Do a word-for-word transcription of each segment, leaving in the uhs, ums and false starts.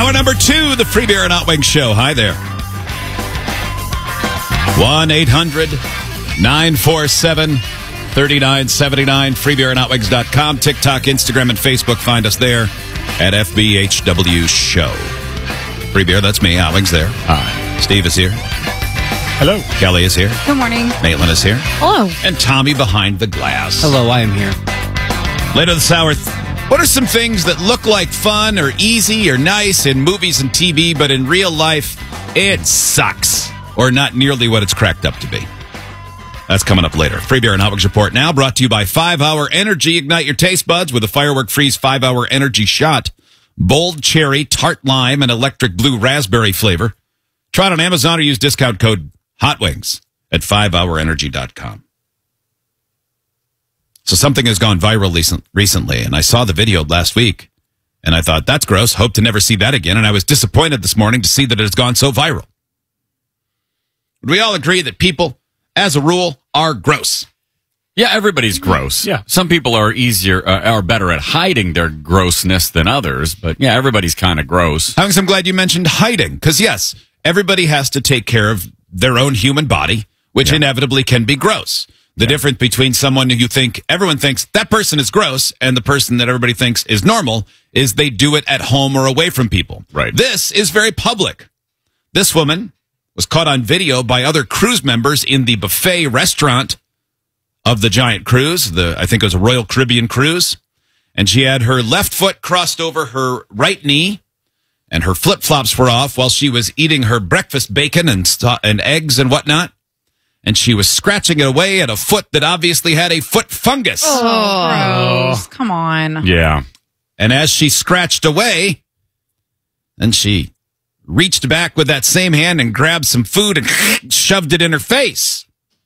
Hour number two, the Free Beer and Hot Wings Show. Hi there. one eight hundred nine four seven three nine seven nine, free beer and hot wings dot com, TikTok, Instagram, and Facebook. Find us there at F B H W Show. Free Beer, that's me. Hot Wings there. Hi. Steve is here. Hello. Kelly is here. Good morning. Maitland is here. Hello. And Tommy behind the glass. Hello, I am here. Later this hour, what are some things that look like fun or easy or nice in movies and T V, but in real life, it sucks or not nearly what it's cracked up to be? That's coming up later. Free Beer and Hot Wings Report now, brought to you by five hour Energy. Ignite your taste buds with a Firework Freeze five hour Energy shot. Bold cherry, tart lime, and electric blue raspberry flavor. Try it on Amazon or use discount code HOTWINGS at five hour energy dot com. So something has gone viral recently, and I saw the video last week, and I thought, that's gross. Hope to never see that again. And I was disappointed this morning to see that it has gone so viral. Would we all agree that people, as a rule, are gross? Yeah, everybody's gross. Yeah. Some people are easier, uh, are better at hiding their grossness than others, but yeah, everybody's kind of gross. I'm glad you mentioned hiding, because yes, everybody has to take care of their own human body, which Yeah. inevitably can be gross. The yeah. difference between someone who you think, everyone thinks that person is gross, and the person that everybody thinks is normal is they do it at home or away from people. Right. This is very public. This woman was caught on video by other cruise members in the buffet restaurant of the giant cruise. The I think it was a Royal Caribbean cruise. And she had her left foot crossed over her right knee, and her flip-flops were off while she was eating her breakfast bacon and, st- and eggs and whatnot. And she was scratching it away at a foot that obviously had a foot fungus. Oh, gross. Come on. Yeah. And as she scratched away, then she reached back with that same hand and grabbed some food and shoved it in her face.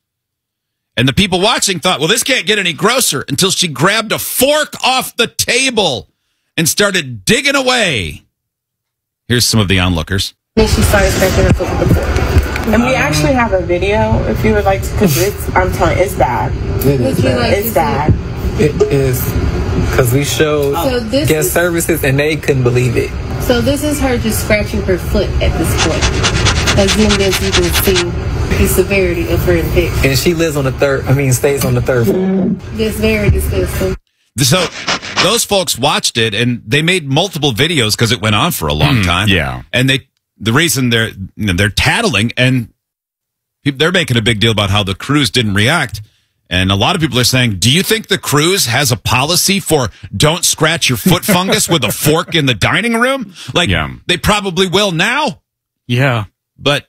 And the people watching thought, well, this can't get any grosser, until she grabbed a fork off the table and started digging away. Here's some of the onlookers. Then she started scratching her foot with the fork. And we actually have a video, if you would like to, because it's, I'm telling you, it's bad. It is It's, bad. it's bad. It is, because we showed So this guest is- services and they couldn't believe it. So this is her just scratching her foot at this point. As zoomed in so you can see the severity of her infection. And she lives on the third, I mean, stays on the third floor. It's very disgusting. So those folks watched it, and they made multiple videos because it went on for a long time. yeah. And they the reason they're you know, they're tattling, and they're making a big deal about how the cruise didn't react. And a lot of people are saying, do you think the cruise has a policy for don't scratch your foot fungus with a fork in the dining room? Like, Yeah. they probably will now, Yeah. but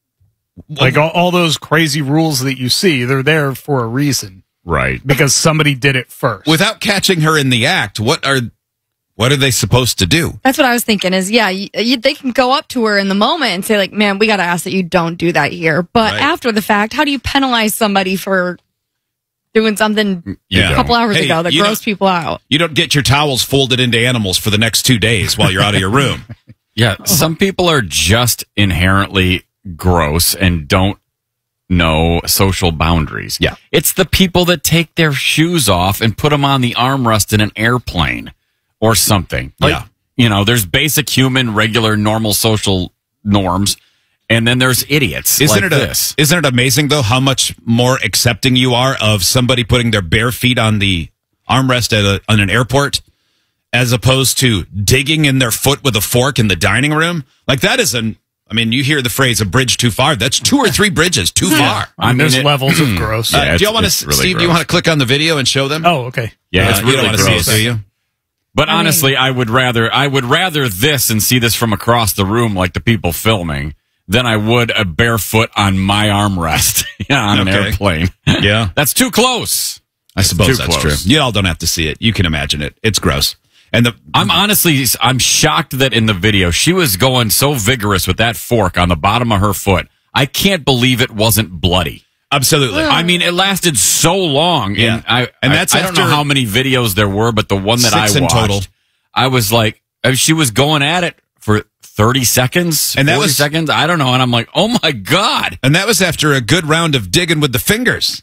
Like all, all those crazy rules that you see, they're there for a reason. Right. Because somebody did it first. without catching her in the act, what are what are they supposed to do? That's what I was thinking is, yeah, you, you, they can go up to her in the moment and say, like, man, we got to ask that you don't do that here. But Right. after the fact, how do you penalize somebody for doing something Yeah. a couple hours Hey, ago that you gross don't- people out? You don't get your towels folded into animals for the next two days while you're out of your room. Yeah. Some people are just inherently gross and don't know social boundaries. Yeah. It's the people that take their shoes off and put them on the armrest in an airplane or something. Like, Yeah. you know, there's basic human, regular, normal social norms. And then there's idiots Isn't like it a, this. Isn't it amazing though how much more accepting you are of somebody putting their bare feet on the armrest at a, on an airport, as opposed to digging in their foot with a fork in the dining room? Like that is an. I mean, you hear the phrase "a bridge too far." That's two or three bridges too far. I mean, I there's mean, it- levels of gross. Uh, Yeah, do it's- y'all want to, it's really Steve? Do you gross. want to click on the video and show them? Oh, okay. Yeah, Uh, it's you really don't want to gross. see it, do you? But I mean- honestly, I would rather I would rather this and see this from across the room, like the people filming, than I would a barefoot on my armrest on an Okay. airplane. Yeah, That's too close. I suppose too that's close. true. You all don't have to see it. You can imagine it. It's gross. And the I'm honestly, I'm shocked that in the video she was going so vigorous with that fork on the bottom of her foot. I can't believe it wasn't bloody. absolutely. I mean, it lasted so long. Yeah. And I, And I- that's I, don't know after- how many videos there were, but the one that Six I in watched, total. I was like, I mean, she was going at it for thirty seconds, And that forty was- seconds. I don't know. And I'm like, oh my God. And that was after a good round of digging with the fingers.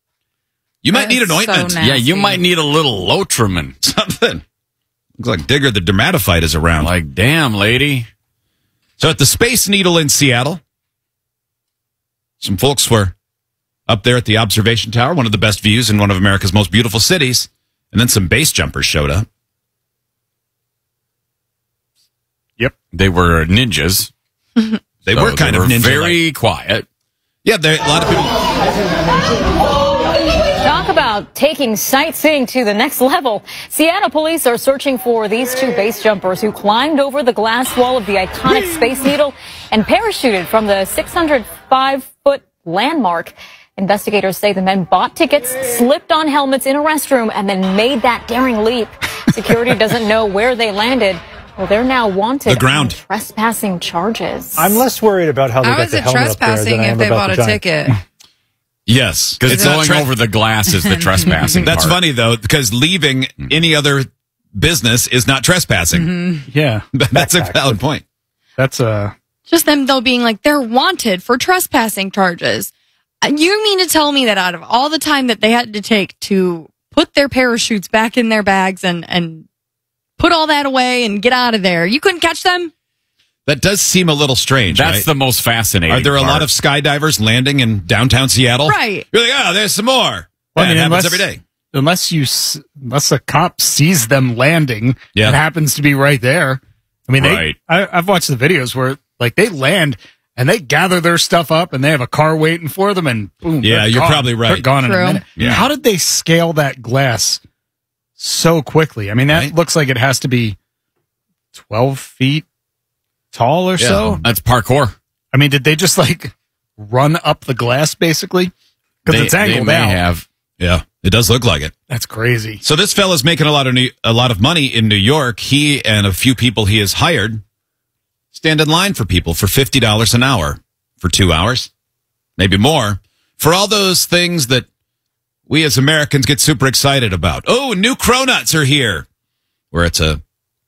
You might That's need an so ointment. nasty. Yeah, you might need a little Lotrimin. Something. Looks like Digger the dermatophyte is around. Like, damn, lady. So at the Space Needle in Seattle, some folks were up there at the observation tower, one of the best views in one of America's most beautiful cities, and then some base jumpers showed up. Yep. They were ninjas. They So were kind they of were ninja. very quiet. Yeah, there, a lot of people. Talk about taking sightseeing to the next level. Seattle police are searching for these two base jumpers who climbed over the glass wall of the iconic Space Needle and parachuted from the six hundred five foot landmark. Investigators say the men bought tickets, slipped on helmets in a restroom, and then made that daring leap. Security doesn't know where they landed. Well, they're now wanted The ground. on trespassing charges. I'm less worried about how they How got is the it helmet up there trespassing than I am if they about bought the a giant- ticket? Yes. Because It's not going tra- over the glass is the trespassing That's part. funny, though, because leaving any other business is not trespassing. Mm-hmm. Yeah. That's a valid point. That's uh Just them, though, being like, they're wanted for trespassing charges. And you mean to tell me that out of all the time that they had to take to put their parachutes back in their bags and, and put all that away and get out of there, you couldn't catch them? That does seem a little strange, That's right? the most fascinating Are there a part. lot of skydivers landing in downtown Seattle? Right. You're like, oh, there's some more. Well, Yeah, I mean, it happens unless- every day. unless you s- unless a cop sees them landing Yeah. and happens to be right there. I mean, they, Right. I, I've watched the videos where like they land and they gather their stuff up and they have a car waiting for them and boom. Yeah, they're you're gone. probably right. They're gone in True. a minute. Yeah. How did they scale that glass so quickly? I mean, that Right. looks like it has to be twelve feet tall or Yeah. so. That's parkour. I mean, did they just like run up the glass basically? Because They- it's angled they may out. have. Yeah, it does look like it. That's crazy. So this fella's making a lot of new, a lot of money in New York. He and a few people he has hired stand in line for people for fifty dollars an hour for two hours, maybe more, for all those things that we as Americans get super excited about. Oh, new cronuts are here, where it's a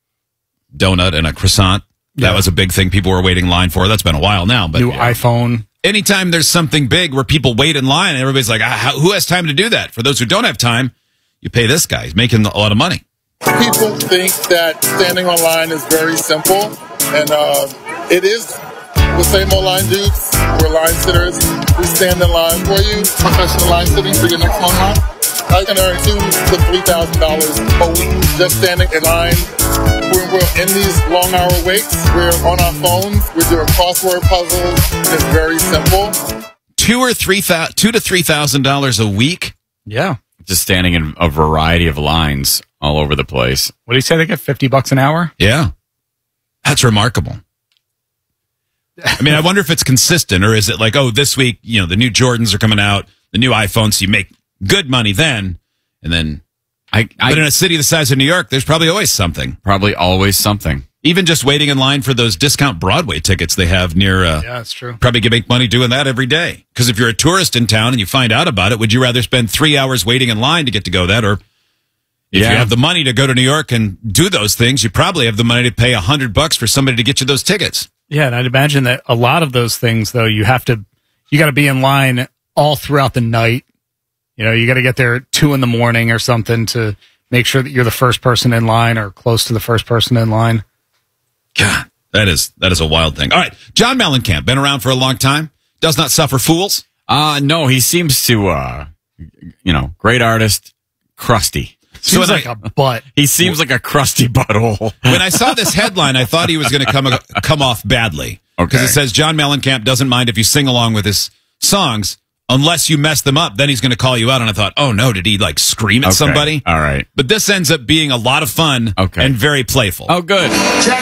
donut and a croissant. That Yeah. was a big thing people were waiting in line for. That's been a while now, but New iPhone. anytime there's something big where people wait in line and everybody's like, ah, how, who has time to do that? For those who don't have time, you pay this guy. He's making a lot of money. People think that standing on line is very simple, and uh, it is. The same old line dudes, we're line sitters. We stand in line for you, professional line sitting for your next one line. I can earn two to three thousand dollars a week just standing in line. When we're in these long-hour waits, we're on our phones. We're doing crossword puzzles. It's very simple. Two or three thousand, two to three thousand dollars a week. Yeah. Just standing in a variety of lines all over the place. What do you say? They get fifty bucks an hour? Yeah, that's remarkable. I mean, I wonder if it's consistent, or is it like, oh, this week, you know, the new Jordans are coming out, the new iPhones, so you make good money then, and then. I, I But in a city the size of New York, there's probably always something. probably always something. Even just waiting in line for those discount Broadway tickets they have near. Uh, Yeah, that's true. Probably can make money doing that every day. Because if you're a tourist in town and you find out about it, would you rather spend three hours waiting in line to get to go that, or if Yeah. you have the money to go to New York and do those things, you probably have the money to pay a hundred bucks for somebody to get you those tickets. Yeah, and I'd imagine that a lot of those things, though, you have to, you got to be in line all throughout the night. You know, you got to get there at two in the morning or something to make sure that you're the first person in line or close to the first person in line. God, that is that is a wild thing. All right, John Mellencamp, been around for a long time, does not suffer fools. Uh, no, he seems to, uh, you know, great artist, crusty. Seems when like I- a butt. He seems like a crusty butthole. When I saw this headline, I thought he was going to come come off badly. Because Okay. it says John Mellencamp doesn't mind if you sing along with his songs unless you mess them up. Then he's going to call you out. And I thought, oh no, did he like scream at Okay. somebody? All right. But this ends up being a lot of fun Okay. and very playful. Oh, good. Check